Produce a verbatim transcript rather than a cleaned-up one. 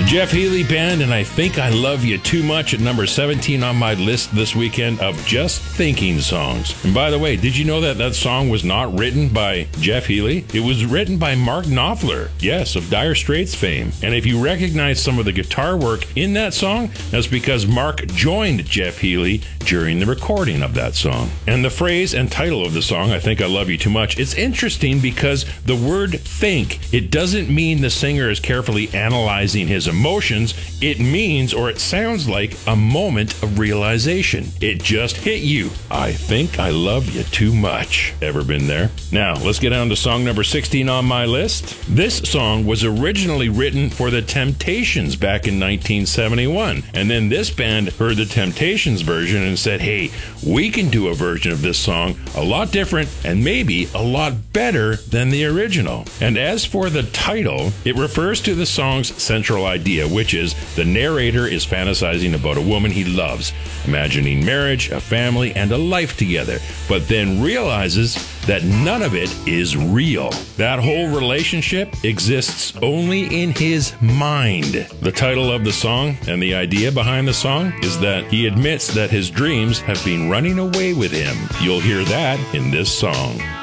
Jeff Healey Band, and I Think I Love You Too Much at number seventeen on my list this weekend of just thinking songs. And by the way, did you know that that song was not written by Jeff Healey? It was written by Mark Knopfler, yes, of Dire Straits fame. And if you recognize some of the guitar work in that song, that's because Mark joined Jeff Healey during the recording of that song. And the phrase and title of the song, I Think I Love You Too Much, it's interesting because the word think, it doesn't mean the singer is carefully analyzing his emotions. It means, or it sounds like, a moment of realization. It just hit you. I think I love you too much. Ever been there? Now, let's get on to song number sixteen on my list. This song was originally written for the Temptations back in nineteen seventy-one. And then this band heard the Temptations version and said, hey, we can do a version of this song a lot different and maybe a lot better than the original. And as for the title, it refers to the song's central idea, which is the narrator is fantasizing about a woman he loves, imagining marriage, a family, and a life together, but then realizes that none of it is real. That whole relationship exists only in his mind. The title of the song and the idea behind the song is that he admits that his dreams have been running away with him. You'll hear that in this song.